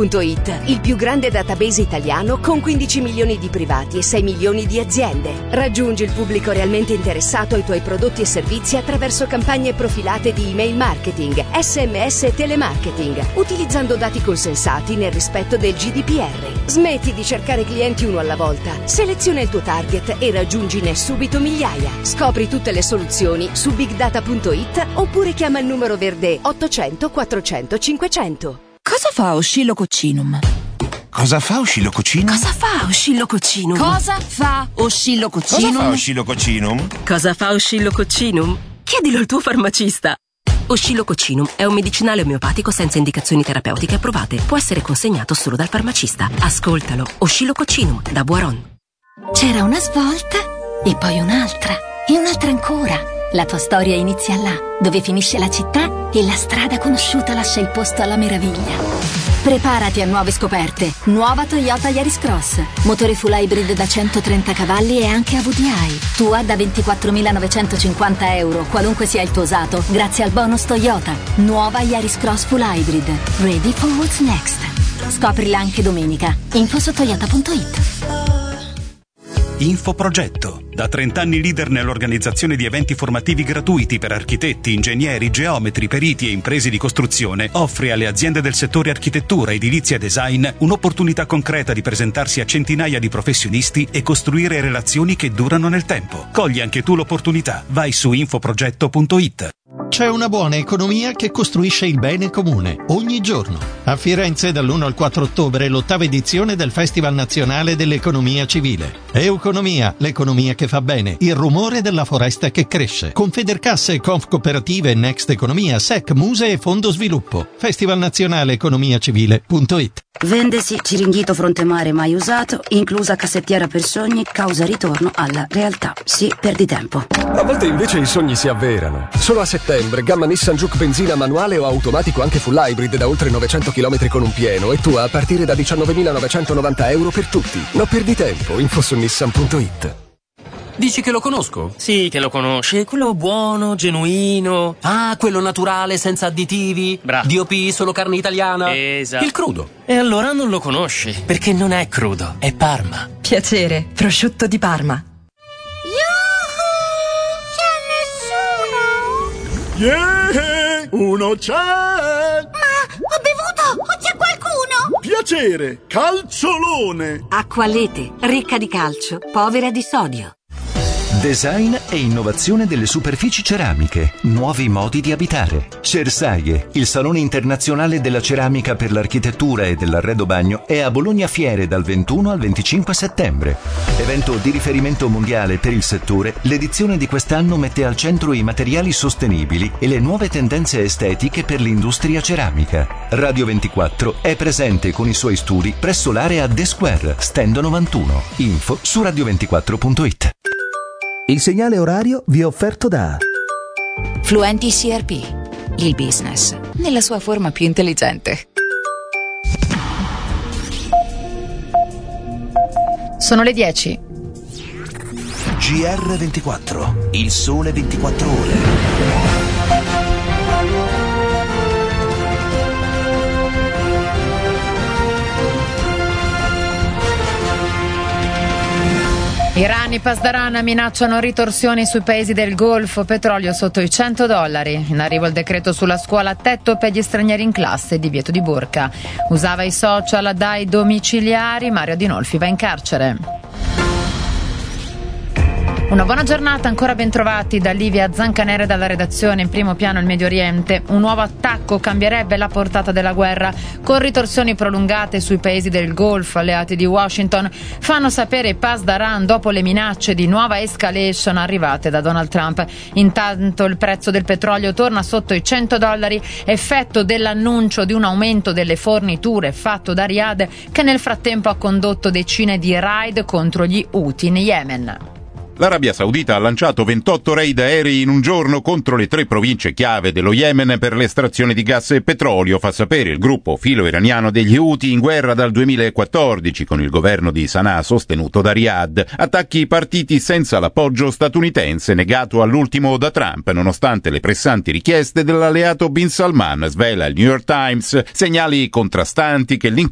Bigdata.it, il più grande database italiano con 15 milioni di privati e 6 milioni di aziende. Raggiungi il pubblico realmente interessato ai tuoi prodotti e servizi attraverso campagne profilate di email marketing, SMS e telemarketing, utilizzando dati consensati nel rispetto del GDPR. Smetti di cercare clienti uno alla volta. Seleziona il tuo target e raggiungine subito migliaia. Scopri tutte le soluzioni su Bigdata.it oppure chiama il numero verde 800 400 500. Cosa fa Oscillococcinum? Cosa fa Oscillococcinum? Cosa fa Oscillococcinum? Cosa fa Oscillococcinum? Cosa fa Oscillococcinum? Cosa fa Oscillococcinum? Chiedilo al tuo farmacista. Oscillococcinum è un medicinale omeopatico senza indicazioni terapeutiche approvate. Può essere consegnato solo dal farmacista. Ascoltalo. Oscillococcinum da Boiron. C'era una svolta e poi un'altra e un'altra ancora. La tua storia inizia là, dove finisce la città e la strada conosciuta lascia il posto alla meraviglia. Preparati a nuove scoperte. Nuova Toyota Yaris Cross. Motore full hybrid da 130 cavalli e anche a VDI. Tua da 24.950 euro, qualunque sia il tuo usato, grazie al bonus Toyota. Nuova Yaris Cross full hybrid. Ready for what's next. Scoprila anche domenica. Info su toyota.it. Infoprogetto, da 30 anni leader nell'organizzazione di eventi formativi gratuiti per architetti, ingegneri, geometri, periti e imprese di costruzione, offre alle aziende del settore architettura, edilizia e design un'opportunità concreta di presentarsi a centinaia di professionisti e costruire relazioni che durano nel tempo. Cogli anche tu l'opportunità. Vai su infoprogetto.it. C'è una buona economia che costruisce il bene comune ogni giorno. A Firenze dall'1 al 4 ottobre l'8ª edizione del Festival Nazionale dell'Economia Civile. Euconomia, l'economia che fa bene, il rumore della foresta che cresce. Confedercasse, Confcooperative, Next Economia, SEC, Muse e Fondo Sviluppo. Festival Nazionale Economiacivile.it. Vendesi, Ciringhito fronte mare mai usato, inclusa cassettiera per sogni, causa ritorno alla realtà. Sì, perdi tempo. A volte invece i sogni si avverano. Solo a settembre, gamma Nissan Juke benzina manuale o automatico anche full hybrid da oltre 900 km con un pieno e tua a partire da 19.990 euro per tutti. Non perdi tempo, info su nissan.it. Dici che lo conosco? Sì, che lo conosci. Quello buono, genuino. Ah, quello naturale, senza additivi. Bravo. DOP, solo carne italiana. Esatto. Il crudo. E allora non lo conosci, perché non è crudo, è Parma. Piacere, prosciutto di Parma. Yeah! Uno c'è! Ma ho bevuto! O c'è qualcuno? Piacere! Calciolone! Acqua Lete, ricca di calcio, povera di sodio. Design e innovazione delle superfici ceramiche, nuovi modi di abitare. Cersaie, il salone internazionale della ceramica per l'architettura e dell'arredo bagno, è a Bologna Fiere dal 21 al 25 settembre. Evento di riferimento mondiale per il settore, l'edizione di quest'anno mette al centro i materiali sostenibili e le nuove tendenze estetiche per l'industria ceramica. Radio 24 è presente con i suoi studi presso l'area The Square, stand 91. Info su radio24.it. Il segnale orario vi è offerto da Fluenti CRP, il business nella sua forma più intelligente. Sono le 10. GR24, il sole 24 ore. Iran e Pasdaran minacciano ritorsioni sui paesi del Golfo, petrolio sotto i $100. In arrivo il decreto sulla scuola a tetto per gli stranieri in classe, divieto di burka. Usava i social dai domiciliari, Mario Adinolfi va in carcere. Una buona giornata, ancora ben trovati da Livia Zancanere dalla redazione. In primo piano il Medio Oriente. Un nuovo attacco cambierebbe la portata della guerra, con ritorsioni prolungate sui paesi del Golfo. Alleati di Washington fanno sapere Pasdaran dopo le minacce di nuova escalation arrivate da Donald Trump. Intanto il prezzo del petrolio torna sotto i $100, effetto dell'annuncio di un aumento delle forniture fatto da Riyadh, che nel frattempo ha condotto decine di raid contro gli Houthi in Yemen. L'Arabia Saudita ha lanciato 28 raid aerei in un giorno contro le 3 province chiave dello Yemen per l'estrazione di gas e petrolio, fa sapere il gruppo filo-iraniano degli Houthi, in guerra dal 2014 con il governo di Sana'a sostenuto da Riyadh. Attacchi partiti senza l'appoggio statunitense negato all'ultimo da Trump, nonostante le pressanti richieste dell'alleato Bin Salman, svela il New York Times. Segnali contrastanti che